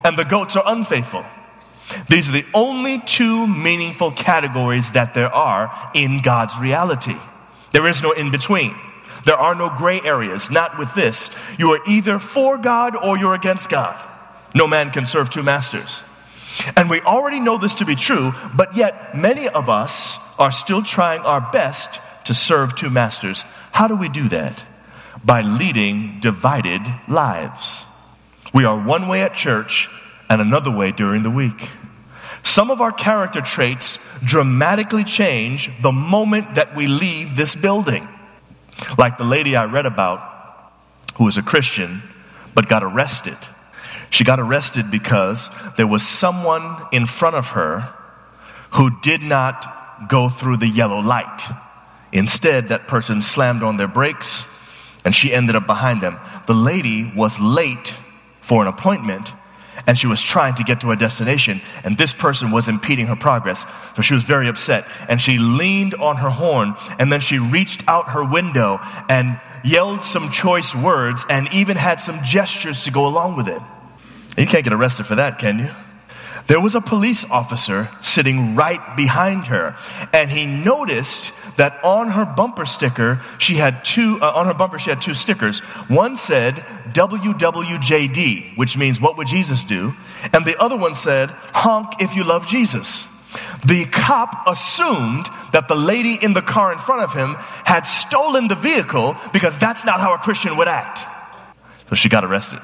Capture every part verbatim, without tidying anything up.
and the goats are unfaithful. These are the only two meaningful categories that there are in God's reality. There is no in between. There are no gray areas, not with this. You are either for God or you're against God. No man can serve two masters. And we already know this to be true, but yet many of us are still trying our best to serve two masters. How do we do that? By leading divided lives. We are one way at church and another way during the week. Some of our character traits dramatically change the moment that we leave this building. Like the lady I read about who was a Christian but got arrested. She got arrested because there was someone in front of her who did not go through the yellow light. Instead, that person slammed on their brakes and she ended up behind them. The lady was late for an appointment and she was trying to get to her destination, and this person was impeding her progress. So she was very upset, and she leaned on her horn, and then she reached out her window and yelled some choice words and even had some gestures to go along with it. You can't get arrested for that, can you? There was a police officer sitting right behind her, and he noticed that on her bumper sticker, she had two, uh, on her bumper she had two stickers. One said W W J D, which means what would Jesus do? And the other one said, honk if you love Jesus. The cop assumed that the lady in the car in front of him had stolen the vehicle because that's not how a Christian would act. So she got arrested.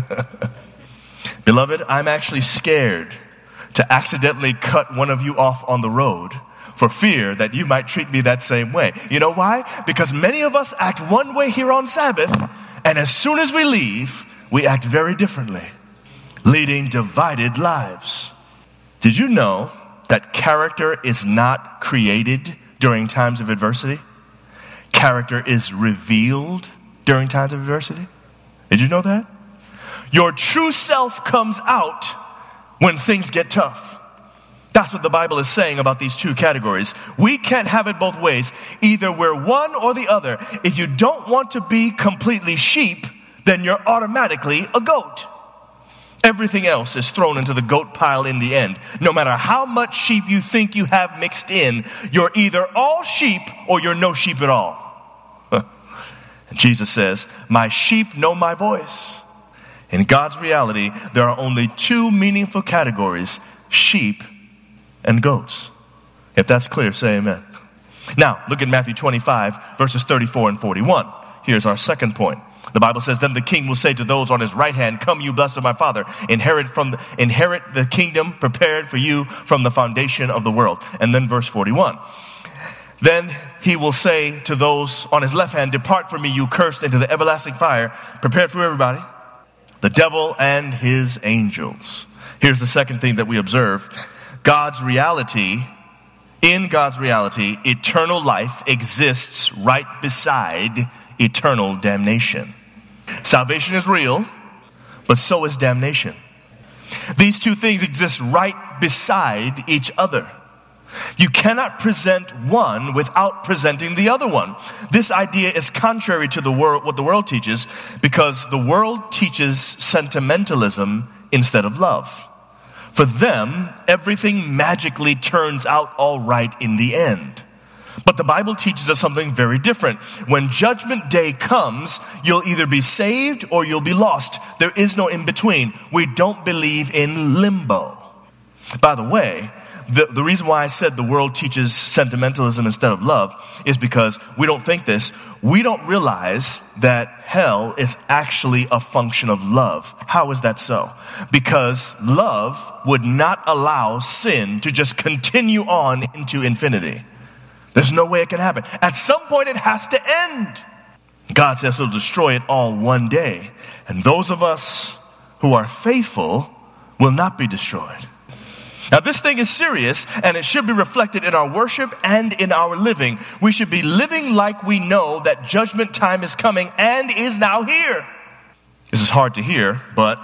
Beloved, I'm actually scared to accidentally cut one of you off on the road for fear that you might treat me that same way. You know why? Because many of us act one way here on Sabbath, and as soon as we leave, we act very differently, leading divided lives. Did you know that character is not created during times of adversity? Character is revealed during times of adversity. Did you know that? Your true self comes out when things get tough. That's what the Bible is saying about these two categories. We can't have it both ways. Either we're one or the other. If you don't want to be completely sheep, then you're automatically a goat. Everything else is thrown into the goat pile in the end. No matter how much sheep you think you have mixed in, you're either all sheep or you're no sheep at all. And Jesus says, my sheep know my voice. In God's reality, there are only two meaningful categories, sheep and goats. If that's clear, say amen. Now, look at Matthew twenty-five, verses thirty-four and forty-one. Here's our second point. The Bible says, then the king will say to those on his right hand, come, you blessed of my Father, inherit from the, inherit the kingdom prepared for you from the foundation of the world. And then verse forty-one. Then he will say to those on his left hand, depart from me, you cursed, into the everlasting fire, prepared for everybody, the devil and his angels. Here's the second thing that we observe. God's reality, in God's reality, eternal life exists right beside eternal damnation. Salvation is real, but so is damnation. These two things exist right beside each other. You cannot present one without presenting the other one. This idea is contrary to the world, what the world teaches, because the world teaches sentimentalism instead of love. For them, everything magically turns out all right in the end. But the Bible teaches us something very different. When judgment day comes, you'll either be saved or you'll be lost. There is no in between. We don't believe in limbo. By the way, the, the reason why I said the world teaches sentimentalism instead of love is because we don't think this. We don't realize that hell is actually a function of love. How is that so? Because love would not allow sin to just continue on into infinity. There's no way it can happen. At some point it has to end. God says he'll destroy it all one day. And those of us who are faithful will not be destroyed. Now this thing is serious, and it should be reflected in our worship and in our living. We should be living like we know that judgment time is coming and is now here. This is hard to hear, but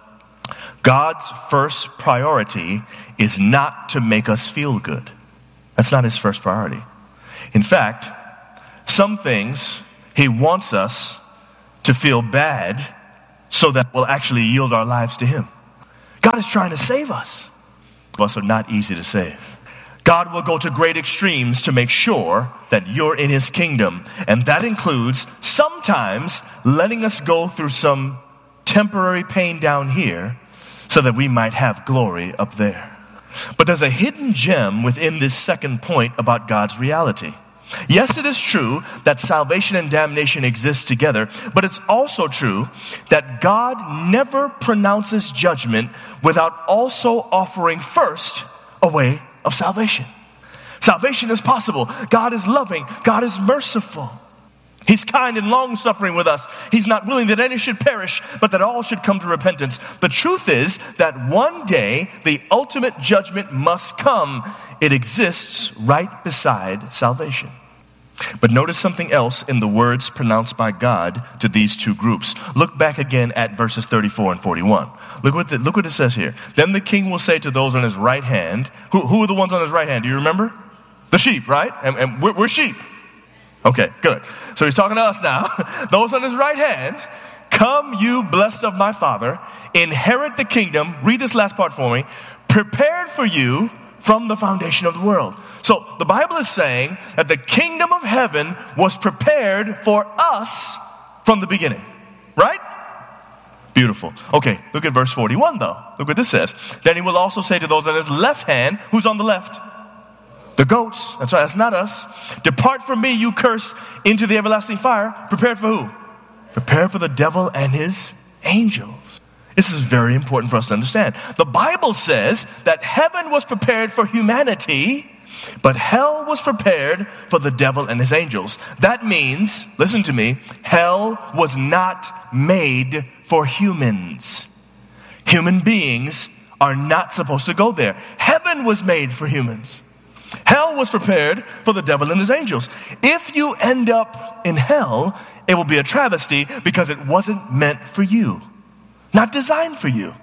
God's first priority is not to make us feel good. That's not his first priority. In fact, some things he wants us to feel bad so that we'll actually yield our lives to him. God is trying to save us. Us are not easy to save. God will go to great extremes to make sure that you're in his kingdom. And that includes sometimes letting us go through some temporary pain down here so that we might have glory up there. But there's a hidden gem within this second point about God's reality. Yes, it is true that salvation and damnation exist together, but it's also true that God never pronounces judgment without also offering first a way of salvation. Salvation is possible. God is loving. God is merciful. He's kind and long-suffering with us. He's not willing that any should perish, but that all should come to repentance. The truth is that one day the ultimate judgment must come. It exists right beside salvation. But notice something else in the words pronounced by God to these two groups. Look back again at verses thirty-four and forty-one. Look what, the, look what it says here. Then the king will say to those on his right hand, who, who are the ones on his right hand? Do you remember? The sheep, right? And, and we're, we're sheep. Okay, good. So he's talking to us now. Those on his right hand, come you blessed of my Father, inherit the kingdom. Read this last part for me. Prepared for you from the foundation of the world. So the Bible is saying that the kingdom of heaven was prepared for us from the beginning. Right? Beautiful. Okay, look at verse forty-one though. Look what this says. Then he will also say to those on his left hand, who's on the left? The goats. That's right, that's not us. Depart from me, you cursed, into the everlasting fire. Prepared for who? Prepared for the devil and his angels. This is very important for us to understand. The Bible says that heaven was prepared for humanity, but hell was prepared for the devil and his angels. That means, listen to me, hell was not made for humans. Human beings are not supposed to go there. Heaven was made for humans. Hell was prepared for the devil and his angels. If you end up in hell, it will be a travesty because it wasn't meant for you. Not designed for you.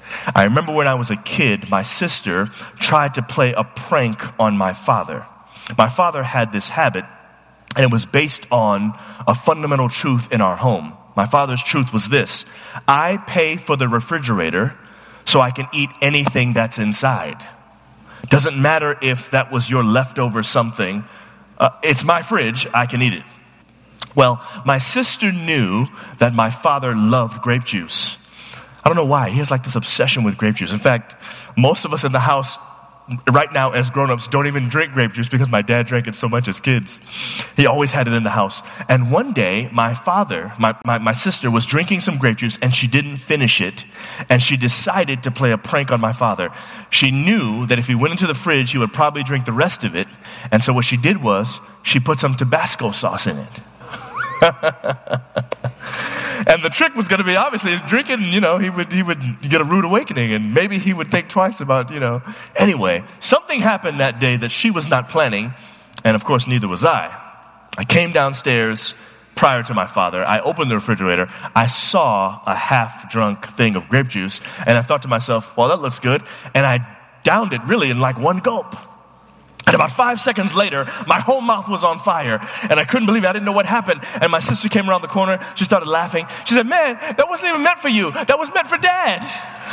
I remember when I was a kid, my sister tried to play a prank on my father. My father had this habit, and it was based on a fundamental truth in our home. My father's truth was this: I pay for the refrigerator so I can eat anything that's inside. Doesn't matter if that was your leftover something. Uh, it's my fridge, I can eat it. Well, my sister knew that my father loved grape juice. I don't know why. He has like this obsession with grape juice. In fact, most of us in the house right now as grown-ups don't even drink grape juice because my dad drank it so much as kids. He always had it in the house. And one day, my father, my, my, my sister was drinking some grape juice and she didn't finish it. And she decided to play a prank on my father. She knew that if he went into the fridge, he would probably drink the rest of it. And so what she did was she put some Tabasco sauce in it. And the trick was going to be, obviously, drinking, you know, he would he would get a rude awakening, and maybe he would think twice about, you know. Anyway, something happened that day that she was not planning, and of course, neither was I. I came downstairs prior to my father. I opened the refrigerator. I saw a half-drunk thing of grape juice, and I thought to myself, well, that looks good. And I downed it really in like one gulp. And about five seconds later, my whole mouth was on fire, and I couldn't believe it. I didn't know what happened. And my sister came around the corner. She started laughing. She said, man, that wasn't even meant for you. That was meant for Dad.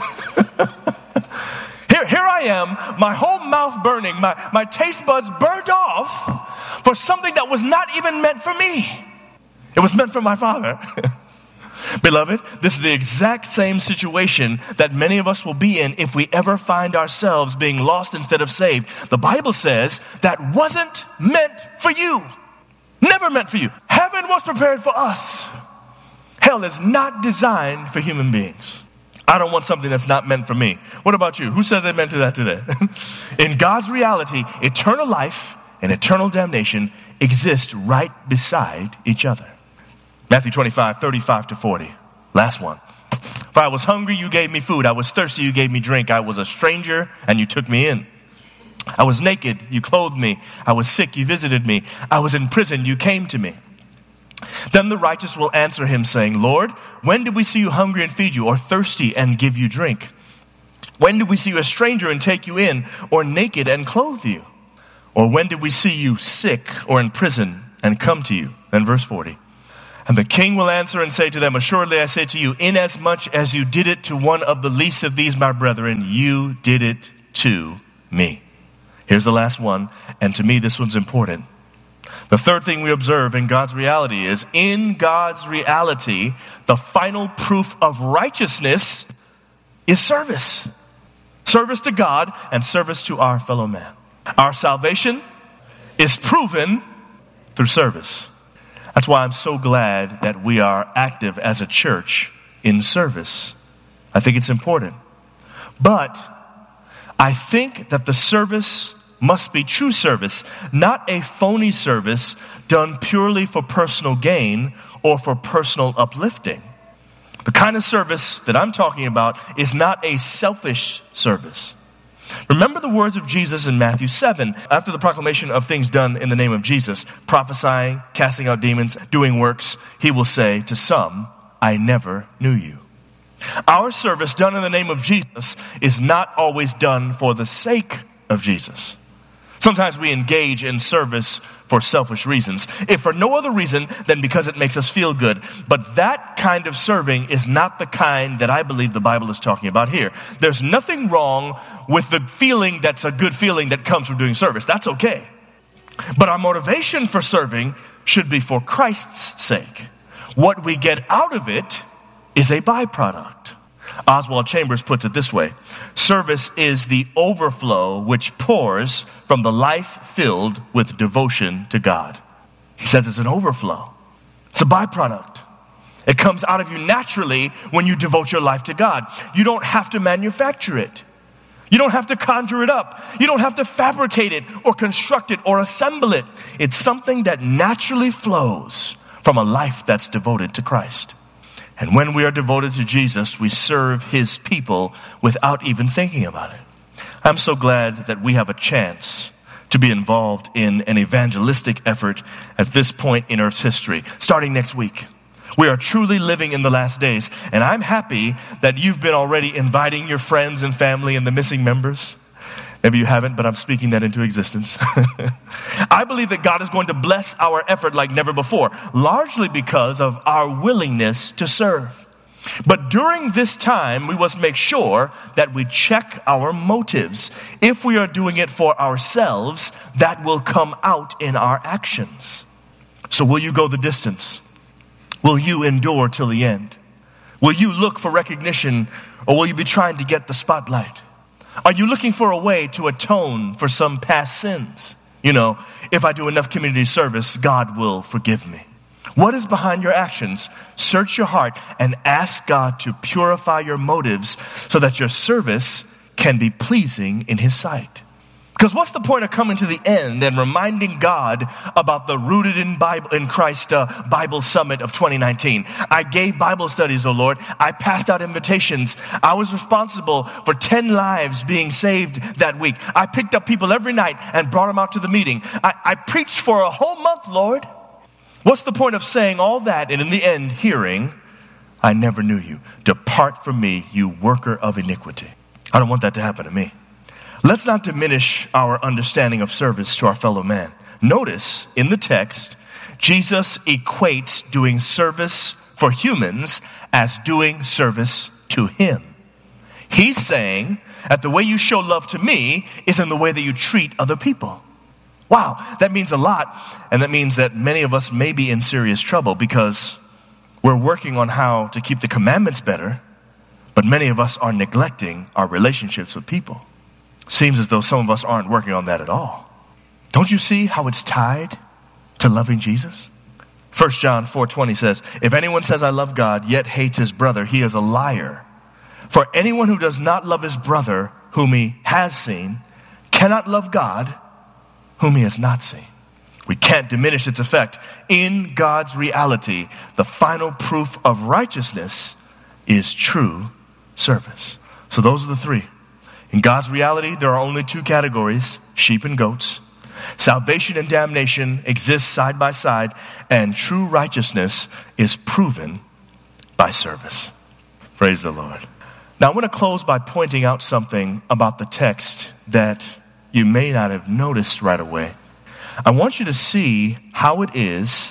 here, here I am, my whole mouth burning, my, my taste buds burned off for something that was not even meant for me. It was meant for my father. Beloved, this is the exact same situation that many of us will be in if we ever find ourselves being lost instead of saved. The Bible says that wasn't meant for you. Never meant for you. Heaven was prepared for us. Hell is not designed for human beings. I don't want something that's not meant for me. What about you? Who says amen to that today? In God's reality, eternal life and eternal damnation exist right beside each other. Matthew twenty-five, thirty-five to forty. Last one. For I was hungry, you gave me food. I was thirsty, you gave me drink. I was a stranger, and you took me in. I was naked, you clothed me. I was sick, you visited me. I was in prison, you came to me. Then the righteous will answer him, saying, Lord, when did we see you hungry and feed you, or thirsty and give you drink? When did we see you a stranger and take you in, or naked and clothe you? Or when did we see you sick or in prison and come to you? Then verse forty. And the king will answer and say to them, assuredly I say to you, inasmuch as you did it to one of the least of these my brethren, you did it to me. Here's the last one, and to me this one's important. The third thing we observe in God's reality is, in God's reality, the final proof of righteousness is service. Service to God and service to our fellow man. Our salvation is proven through service. That's why I'm so glad that we are active as a church in service. I think it's important. But I think that the service must be true service, not a phony service done purely for personal gain or for personal uplifting. The kind of service that I'm talking about is not a selfish service. Remember the words of Jesus in Matthew seven, after the proclamation of things done in the name of Jesus, prophesying, casting out demons, doing works, he will say to some, I never knew you. Our service done in the name of Jesus is not always done for the sake of Jesus. Sometimes we engage in service for selfish reasons, if for no other reason than because it makes us feel good. But that kind of serving is not the kind that I believe the Bible is talking about here. There's nothing wrong with the feeling that's a good feeling that comes from doing service. That's okay. But our motivation for serving should be for Christ's sake. What we get out of it is a byproduct. Oswald Chambers puts it this way: service is the overflow which pours from the life filled with devotion to God. He says it's an overflow. It's a byproduct. It comes out of you naturally when you devote your life to God. You don't have to manufacture it. You don't have to conjure it up. You don't have to fabricate it or construct it or assemble it. It's something that naturally flows from a life that's devoted to Christ. And when we are devoted to Jesus, we serve his people without even thinking about it. I'm so glad that we have a chance to be involved in an evangelistic effort at this point in Earth's history, starting next week. We are truly living in the last days, and I'm happy that you've been already inviting your friends and family and the missing members. Maybe you haven't, but I'm speaking that into existence. I believe that God is going to bless our effort like never before, largely because of our willingness to serve. But during this time, we must make sure that we check our motives. If we are doing it for ourselves, that will come out in our actions. So will you go the distance? Will you endure till the end? Will you look for recognition, or will you be trying to get the spotlight? Are you looking for a way to atone for some past sins? You know, if I do enough community service, God will forgive me. What is behind your actions? Search your heart and ask God to purify your motives so that your service can be pleasing in his sight. Because what's the point of coming to the end and reminding God about the Rooted in Bible in Christ uh, Bible Summit of twenty nineteen? I gave Bible studies, oh Lord. I passed out invitations. I was responsible for ten lives being saved that week. I picked up people every night and brought them out to the meeting. I, I preached for a whole month, Lord. What's the point of saying all that and in the end hearing, I never knew you. Depart from me, you worker of iniquity. I don't want that to happen to me. Let's not diminish our understanding of service to our fellow man. Notice in the text, Jesus equates doing service for humans as doing service to him. He's saying that the way you show love to me is in the way that you treat other people. Wow, that means a lot. And that means that many of us may be in serious trouble because we're working on how to keep the commandments better, but many of us are neglecting our relationships with people. Seems as though some of us aren't working on that at all. Don't you see how it's tied to loving Jesus? First John four twenty says, if anyone says I love God, yet hates his brother, he is a liar. For anyone who does not love his brother, whom he has seen, cannot love God, whom he has not seen. We can't diminish its effect. In God's reality, the final proof of righteousness is true service. So those are the three. In God's reality, there are only two categories, sheep and goats. Salvation and damnation exist side by side, and true righteousness is proven by service. Praise the Lord. Now I want to close by pointing out something about the text that you may not have noticed right away. I want you to see how it is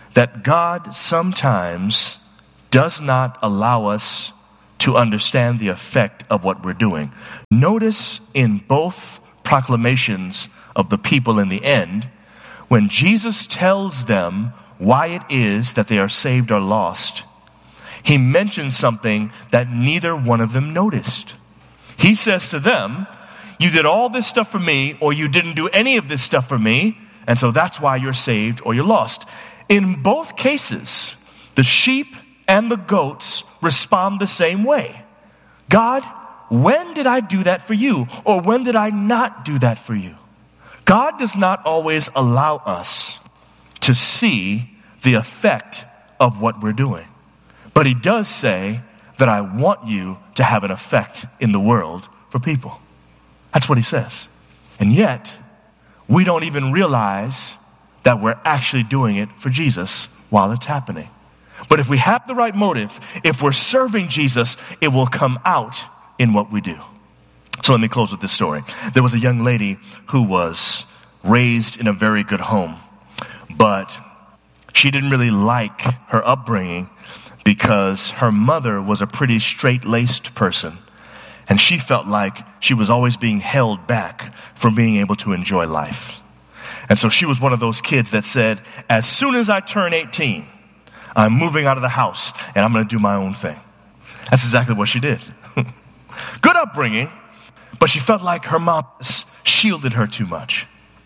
that God sometimes does not allow us to understand the effect of what we're doing. Notice in both proclamations of the people in the end, when Jesus tells them why it is that they are saved or lost, he mentions something that neither one of them noticed. He says to them, you did all this stuff for me, or you didn't do any of this stuff for me, and so that's why you're saved or you're lost. In both cases, the sheep and the goats respond the same way. God, when did I do that for you? Or when did I not do that for you? God does not always allow us to see the effect of what we're doing. But he does say that I want you to have an effect in the world for people. That's what he says. And yet, we don't even realize that we're actually doing it for Jesus while it's happening. But if we have the right motive, if we're serving Jesus, it will come out in what we do. So let me close with this story. There was a young lady who was raised in a very good home, but she didn't really like her upbringing because her mother was a pretty straight-laced person, and she felt like she was always being held back from being able to enjoy life. And so she was one of those kids that said, as soon as I turn eighteen, I'm moving out of the house and I'm going to do my own thing. That's exactly what she did. Good upbringing, but she felt like her mom shielded her too much.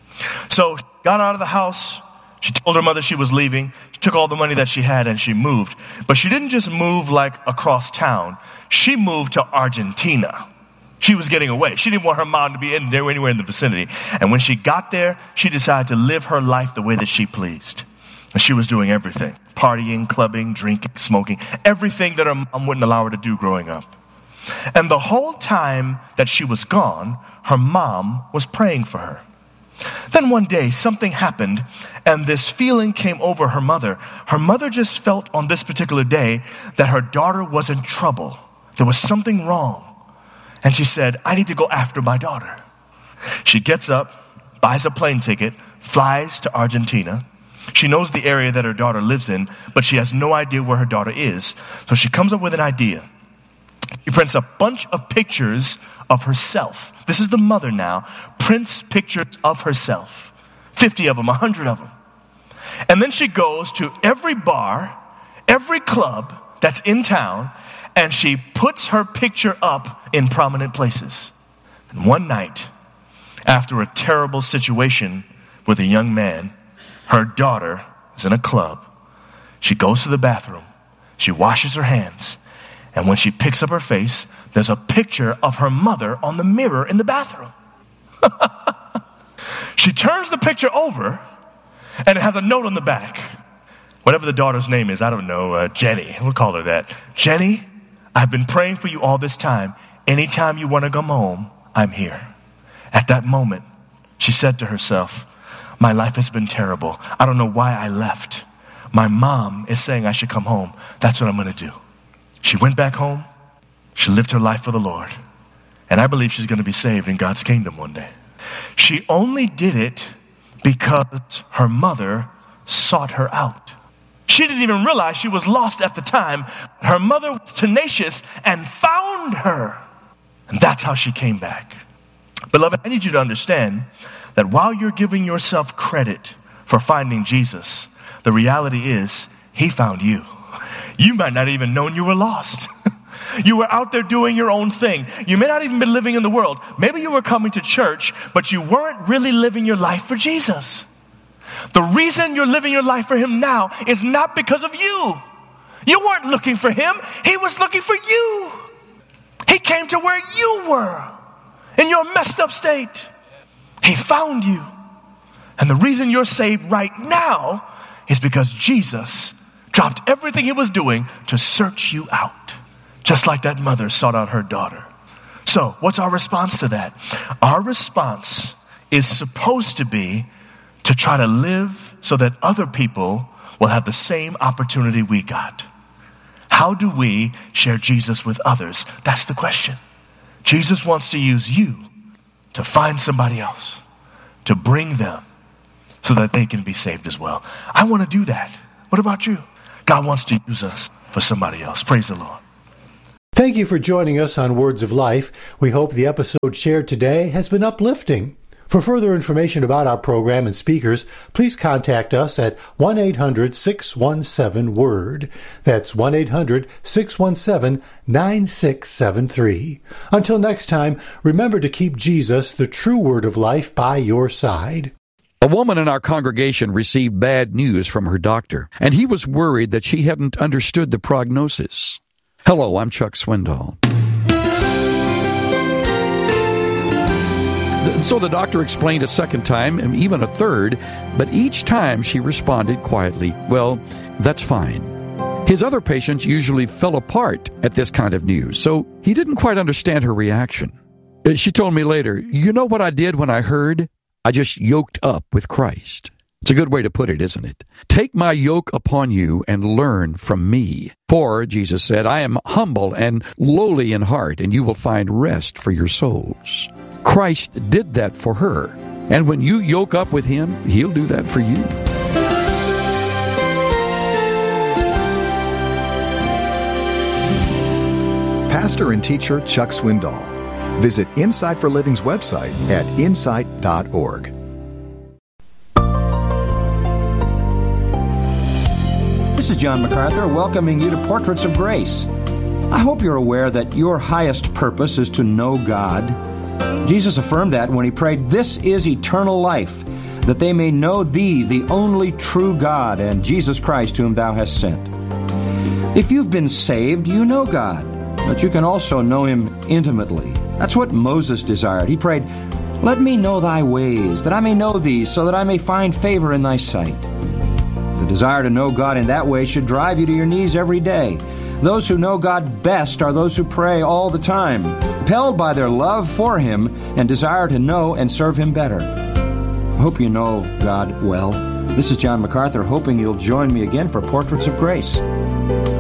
So she got out of the house. She told her mother she was leaving. She took all the money that she had and she moved. But she didn't just move like across town. She moved to Argentina. She was getting away. She didn't want her mom to be in there anywhere in the vicinity. And when she got there, she decided to live her life the way that she pleased. And she was doing everything. Partying, clubbing, drinking, smoking. Everything that her mom wouldn't allow her to do growing up. And the whole time that she was gone, her mom was praying for her. Then one day, something happened, and this feeling came over her mother. Her mother just felt on this particular day that her daughter was in trouble. There was something wrong. And she said, I need to go after my daughter. She gets up, buys a plane ticket, flies to Argentina. She knows the area that her daughter lives in, but she has no idea where her daughter is. So she comes up with an idea. She prints a bunch of pictures of herself. This is the mother now. Prints pictures of herself. fifty of them, one hundred of them. And then she goes to every bar, every club that's in town, and she puts her picture up in prominent places. And one night, after a terrible situation with a young man, her daughter is in a club. She goes to the bathroom. She washes her hands. And when she picks up her face, there's a picture of her mother on the mirror in the bathroom. She turns the picture over, and it has a note on the back. Whatever the daughter's name is, I don't know, uh, Jenny. We'll call her that. Jenny, I've been praying for you all this time. Anytime you want to come home, I'm here. At that moment, she said to herself, my life has been terrible. I don't know why I left. My mom is saying I should come home. That's what I'm going to do. She went back home. She lived her life for the Lord. And I believe she's going to be saved in God's kingdom one day. She only did it because her mother sought her out. She didn't even realize she was lost at the time. Her mother was tenacious and found her. And that's how she came back. Beloved, I need you to understand that while you're giving yourself credit for finding Jesus, the reality is he found you. You might not even known you were lost. You were out there doing your own thing. You may not even be living in the world. Maybe you were coming to church, but you weren't really living your life for Jesus. The reason you're living your life for him now is not because of you. You weren't looking for him. He was looking for you. He came to where you were in your messed up state. He found you. And the reason you're saved right now is because Jesus dropped everything he was doing to search you out. Just like that mother sought out her daughter. So, what's our response to that? Our response is supposed to be to try to live so that other people will have the same opportunity we got. How do we share Jesus with others? That's the question. Jesus wants to use you to find somebody else, to bring them so that they can be saved as well. I want to do that. What about you? God wants to use us for somebody else. Praise the Lord. Thank you for joining us on Words of Life. We hope the episode shared today has been uplifting. For further information about our program and speakers, please contact us at one eight hundred six one seven WORD. That's one eight hundred six one seven nine six seven three. Until next time, remember to keep Jesus, the true Word of life, by your side. A woman in our congregation received bad news from her doctor, and he was worried that she hadn't understood the prognosis. Hello, I'm Chuck Swindoll. So the doctor explained a second time, and even a third, but each time she responded quietly, well, that's fine. His other patients usually fell apart at this kind of news, so he didn't quite understand her reaction. She told me later, you know what I did when I heard? I just yoked up with Christ. It's a good way to put it, isn't it? Take my yoke upon you and learn from me. For, Jesus said, I am humble and lowly in heart, and you will find rest for your souls. Christ did that for her. And when you yoke up with him, he'll do that for you. Pastor and teacher Chuck Swindoll. Visit Insight for Living's website at insight dot org. This is John MacArthur welcoming you to Portraits of Grace. I hope you're aware that your highest purpose is to know God. Jesus affirmed that when he prayed, "This is eternal life, that they may know thee, the only true God, and Jesus Christ whom thou hast sent." If you've been saved, you know God, but you can also know him intimately. That's what Moses desired. He prayed, "Let me know thy ways, that I may know thee, so that I may find favor in thy sight." The desire to know God in that way should drive you to your knees every day. Those who know God best are those who pray all the time, impelled by their love for him and desire to know and serve him better. I hope you know God well. This is John MacArthur, hoping you'll join me again for Portraits of Grace.